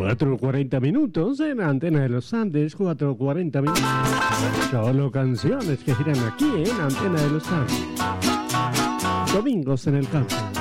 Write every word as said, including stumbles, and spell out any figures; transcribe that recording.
cuatro cuarenta minutos en Antena de los Andes, cuatro cuarenta minutos. Solo canciones que giran aquí en Antena de los Andes. Domingos en el campo.